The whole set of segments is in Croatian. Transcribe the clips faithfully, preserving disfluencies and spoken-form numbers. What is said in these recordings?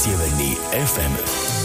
Sjeverni ef em.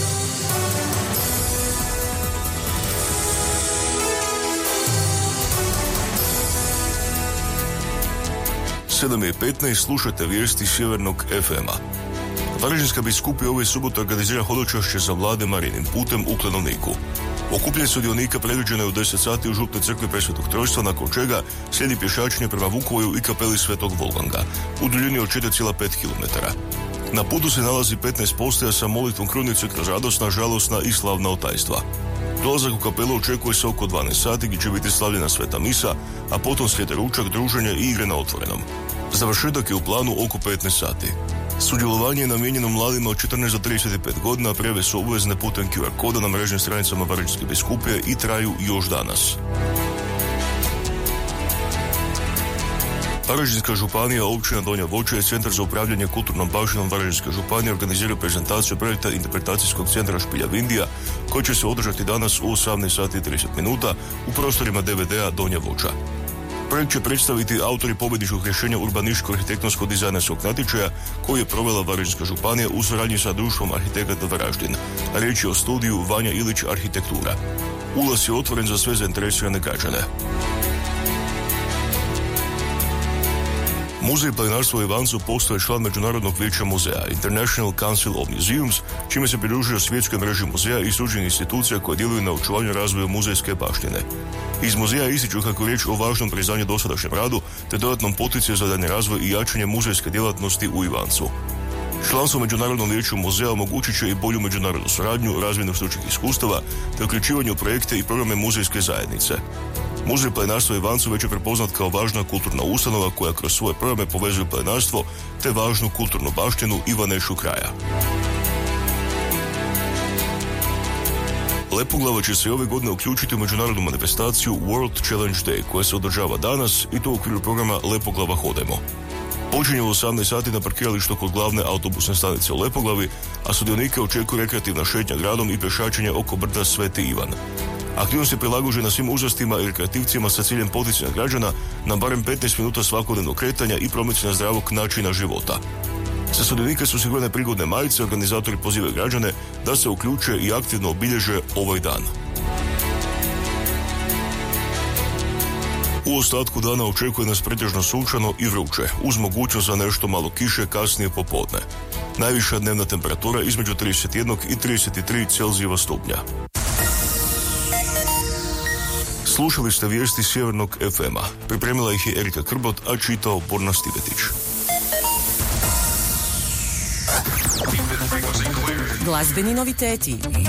sedam je petnaest, slušate vijesti Sjevernog ef ema. Varaždinska biskupija ove subote organizira hodočašće za mlade Marijinim putem u Klenovniku. Okupljanje sudionika predviđeno je u deset sati u župnoj crkvi Presvetog Trojstva, nakon čega slijedi pješačenje prema Vukovoju i kapeli Svetog Wolfganga u duljini od četiri zarez pet kilometara. Na putu se nalazi petnaest postaja sa molitvom krunice kroz radosna, žalosna i slavna otajstva. Dolazak u kapelu očekuje se oko dvanaest sati gdje će biti slavljena sveta misa, a potom slijede ručak, druženje i igre na otvorenom. Završetak je u planu oko petnaest sati. Sudjelovanje je namijenjeno mladima od četrnaest do trideset pet godina, prijave su obvezne putem ku er koda na mrežnim stranicama Varaždinske biskupije i traju još danas. Varaždinska županija, općina Donja Voća i Centar za upravljanje kulturnom baštinom Varaždinske županije organiziraju prezentaciju projekta interpretacijskog centra Špilja Vindija, koji će se održati danas u osamnaest sati i trideset minuta u prostorima de ve de-a Donja Voća. Projekt će predstaviti autori pobjedničkog rješenja urbanističko-arhitektonsko-dizajnerskog natječaja koji je provela Varaždinska županija u suradnji sa društvom arhitekata Varaždin. Riječ je o studiju Vanja Ilić arhitektura. Ulaz je otvoren za sve zainteresirane građane. Muzej planinarstva u Ivancu postaje član Međunarodnog vijeća muzeja International Council of Museums, čime se pridružio svjetskoj mreži muzeja i stručnih institucija koje djeluju na očuvanju razvoja muzejske baštine. Iz muzeja ističu kako je riječ o važnom priznanju dosadašnjem radu te dodatnom poticaju za daljnji razvoj i jačanje muzejske djelatnosti u Ivancu. Članstvo u Međunarodnom vijeću muzeja omogućit će i bolju međunarodnu suradnju, razmjenu stručnih iskustava te uključivanje u projekte i programe muzejske zajednice. Muzej planinarstva u Ivancu već je prepoznat kao važna kulturna ustanova koja kroz svoje programe povezuje planinarstvo te važnu kulturnu baštinu Ivanešu kraja. Lepoglava će se ove godine uključiti u međunarodnu manifestaciju World Challenge Day koja se održava danas i to u okviru programa Lepoglava hodemo. Počinje u osamnaest sati na parkiralištu kod glavne autobusne stanice u Lepoglavi, a sudionike očekuje rekreativna šetnja gradom i pješačenje oko brda Sveti Ivan. Aktivnost je prilagođena svim uzrastima i rekreativcima sa ciljem poticanja građana na barem petnaest minuta svakodnevnog kretanja i promicanja zdravog načina života. Za sudionike su osigurane prigodne majice, organizatori pozivaju građane da se uključe i aktivno obilježe ovaj dan. U ostatku dana očekuje nas pretežno sunčano i vruće, uz mogućnost za nešto malo kiše kasnije popodne. Najviša dnevna temperatura između trideset jedan i trideset tri Celzijeva stupnja. Slušali ste vijesti Sjevernog ef ema. Pripremila ih je Erika Krbot, a čitao Borna Stivetić. Glazbeni noviteti,